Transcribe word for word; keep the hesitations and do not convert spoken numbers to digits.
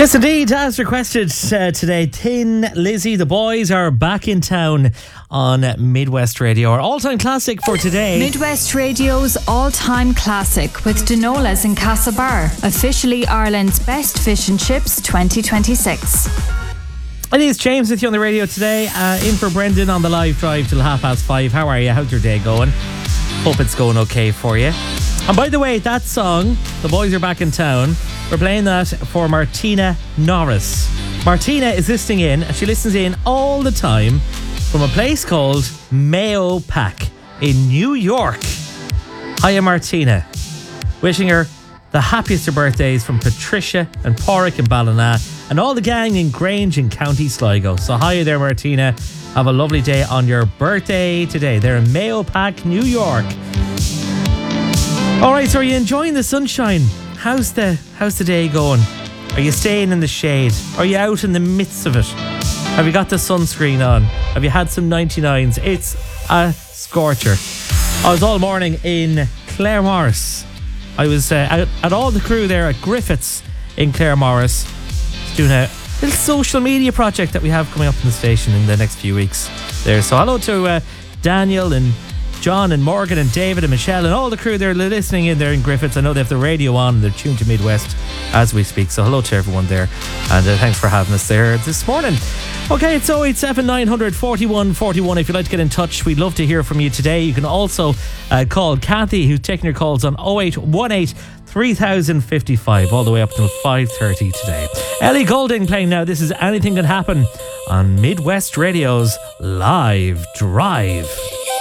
Yes, indeed, as requested uh, today, Thin Lizzy, the boys are back in town on Midwest Radio. Our all-time classic for today. Midwest Radio's all-time classic with Denolas in Castlebar, officially Ireland's best fish and chips twenty twenty-six. It is James with you on the radio today, uh, in for Brendan on the live drive till half past five. How are you? How's your day going? Hope it's going okay for you. And by the way, that song, The Boys Are Back in Town, we're playing that for Martina Norris. Martina is listening in, and she listens in all the time from a place called Mayo Pack in New York. Hiya, Martina. Wishing her the happiest of birthdays from Patricia and Porrick in Ballina and all the gang in Grange in County Sligo. So hiya there, Martina. Have a lovely day on your birthday today. They're in Mayo Pack, New York. All right, so are you enjoying the sunshine? How's the how's the day going? Are you staying in the shade? Are you out in the midst of it? Have you got the sunscreen on? Have you had some ninety-nines? It's a scorcher. I was all morning in Claremorris. I was uh, out at all the crew there at Griffiths in Claremorris, doing a little social media project that we have coming up in the station in the next few weeks there. So hello to uh, Daniel and John and Morgan and David and Michelle and all the crew there listening in there in Griffiths. I know they have the radio on and they're tuned to Midwest as we speak. So hello to everyone there, and uh, thanks for having us there this morning. Okay, it's oh eight seven, nine hundred, forty-one forty-one. If you'd like to get in touch, we'd love to hear from you today. You can also uh, call Kathy, who's taking your calls on oh eight one eight, three thousand fifty-five all the way up till five thirty today. Ellie Goulding playing now. This is Anything Can Happen on Midwest Radio's Live Drive.